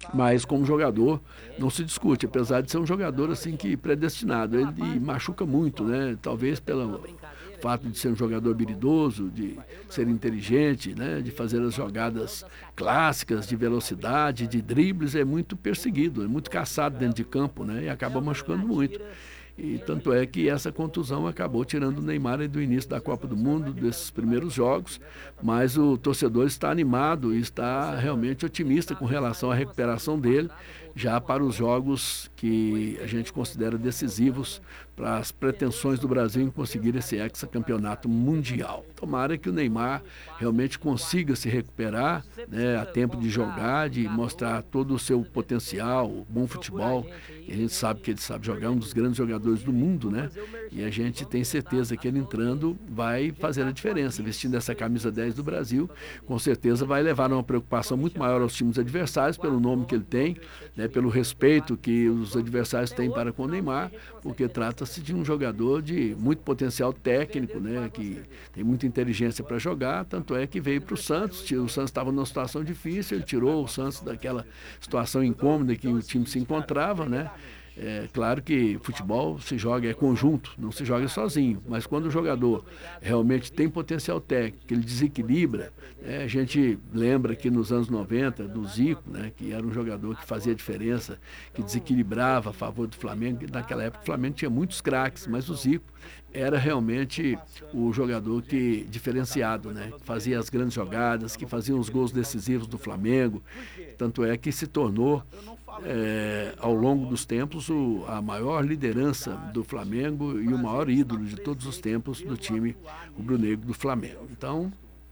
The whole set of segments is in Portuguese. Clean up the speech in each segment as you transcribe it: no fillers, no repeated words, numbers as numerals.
Mas como jogador não se discute, apesar de ser um jogador assim que predestinado. Ele machuca muito, né? Talvez pelo fato de ser um jogador habilidoso, de ser inteligente, né? De fazer as jogadas clássicas de velocidade, de dribles, é muito perseguido, é muito caçado dentro de campo, né? E acaba machucando muito. E tanto é que essa contusão acabou tirando o Neymar do início da Copa do Mundo, desses primeiros jogos, mas o torcedor está animado e está realmente otimista com relação à recuperação dele, já para os jogos que a gente considera decisivos para as pretensões do Brasil em conseguir esse hexacampeonato mundial. Tomara que o Neymar realmente consiga se recuperar, né, a tempo de jogar, de mostrar todo o seu potencial, o bom futebol. E a gente sabe que ele sabe jogar, um dos grandes jogadores do mundo, né? E a gente tem certeza que ele entrando vai fazer a diferença, vestindo essa camisa 10 do Brasil, com certeza vai levar uma preocupação muito maior aos times adversários, pelo nome que ele tem, né, pelo respeito que os adversários têm para com o Neymar, porque trata-se de um jogador de muito potencial técnico, né, que tem muita inteligência para jogar, tanto é que veio para o Santos. O Santos estava numa situação difícil, ele tirou o Santos daquela situação incômoda que o time se encontrava, né? É claro que futebol se joga, é conjunto, não se joga sozinho, mas quando o jogador realmente tem potencial técnico, ele desequilibra, a gente lembra que nos anos 90 do Zico, né, que era um jogador que fazia diferença, que desequilibrava a favor do Flamengo. Naquela época o Flamengo tinha muitos craques, mas o Zico era realmente o jogador que diferenciado, né, que fazia as grandes jogadas, que fazia os gols decisivos do Flamengo, tanto é que se tornou ao longo dos tempos a maior liderança do Flamengo e o maior ídolo de todos os tempos do time rubro-negro do Flamengo. Então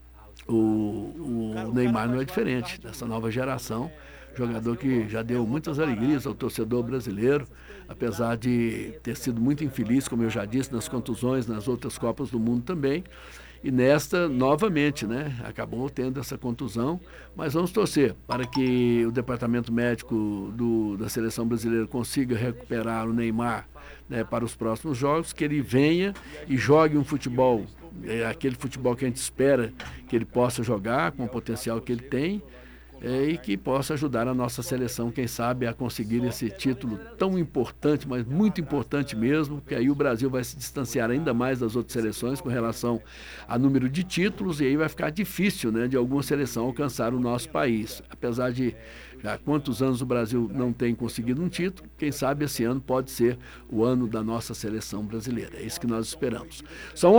o Neymar não é diferente dessa nova geração, jogador que já deu muitas alegrias ao torcedor brasileiro, apesar de ter sido muito infeliz, como eu já disse, nas contusões, nas outras Copas do Mundo também. E nesta, novamente, né, acabou tendo essa contusão, mas vamos torcer para que o departamento médico da seleção brasileira consiga recuperar o Neymar, né, para os próximos jogos, que ele venha e jogue um futebol, aquele futebol que a gente espera que ele possa jogar, com o potencial que ele tem, e que possa ajudar a nossa seleção, quem sabe, a conseguir esse título tão importante, mas muito importante mesmo, que aí o Brasil vai se distanciar ainda mais das outras seleções com relação a número de títulos, e aí vai ficar difícil, né, de alguma seleção alcançar o nosso país. Apesar de já há quantos anos o Brasil não tem conseguido um título, quem sabe esse ano pode ser o ano da nossa seleção brasileira. É isso que nós esperamos. São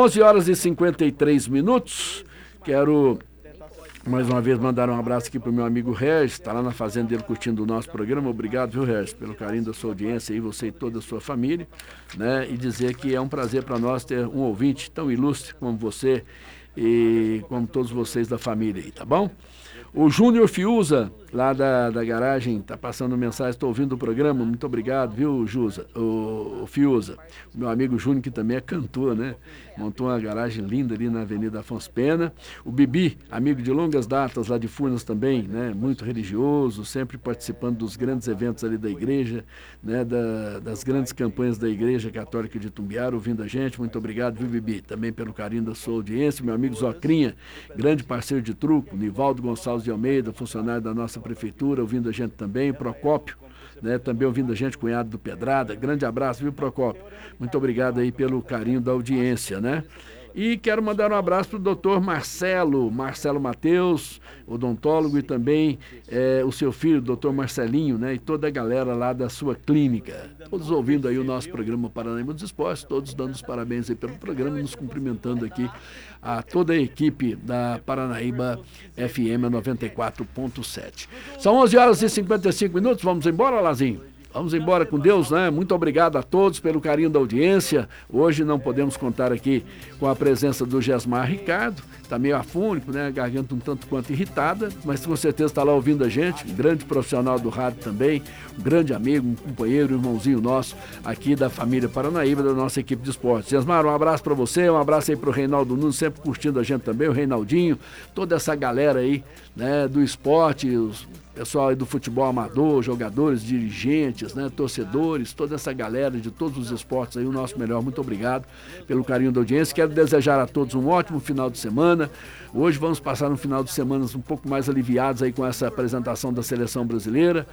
11h53. Quero mais uma vez mandar um abraço aqui para o meu amigo Regis, está lá na fazenda dele curtindo o nosso programa. Obrigado, viu, Regis, pelo carinho da sua audiência aí, você e toda a sua família, né? E dizer que é um prazer para nós ter um ouvinte tão ilustre como você e como todos vocês da família aí, tá bom? O Júnior Fiuza, lá da garagem, está passando mensagem, estou ouvindo o programa, muito obrigado, viu, Jusa, o Fiuza. O meu amigo Júnior, que também é cantor, né? Montou uma garagem linda ali na Avenida Afonso Pena. O Bibi, amigo de longas datas lá de Furnas também, né? Muito religioso, sempre participando dos grandes eventos ali da igreja, né? Das grandes campanhas da Igreja Católica de Tumbiara, ouvindo a gente. Muito obrigado, viu, Bibi? Também pelo carinho da sua audiência. Meu amigo Zocrinha, grande parceiro de truco, Nivaldo Gonçalves de Almeida, funcionário da nossa prefeitura, ouvindo a gente também. Procópio, né, também ouvindo a gente, cunhado do Pedrada. Grande abraço, viu, Procópio? Muito obrigado aí pelo carinho da audiência, né? E quero mandar um abraço para o doutor Marcelo Mateus, odontólogo, e também o seu filho, o doutor Marcelinho, né, e toda a galera lá da sua clínica. Todos ouvindo aí o nosso programa Paranaíba dos Esportes, todos dando os parabéns aí pelo programa, nos cumprimentando aqui a toda a equipe da Paranaíba FM 94.7. São 11h55, vamos embora, Lazinho? Vamos embora com Deus, né? Muito obrigado a todos pelo carinho da audiência. Hoje não podemos contar aqui com a presença do Gesmar Ricardo, está meio afônico, né? A garganta um tanto quanto irritada, mas com certeza está lá ouvindo a gente, um grande profissional do rádio também, um grande amigo, um companheiro, um irmãozinho nosso aqui da família Paranaíba, da nossa equipe de esportes. Gesmar, um abraço para você, um abraço aí para o Reinaldo Nunes, sempre curtindo a gente também, o Reinaldinho, toda essa galera aí, né, do esporte, os pessoal aí do futebol amador, jogadores, dirigentes, né, torcedores, toda essa galera de todos os esportes aí, o nosso melhor. Muito obrigado pelo carinho da audiência. Quero desejar a todos um ótimo final de semana. Hoje vamos passar um final de semana um pouco mais aliviados aí com essa apresentação da seleção brasileira.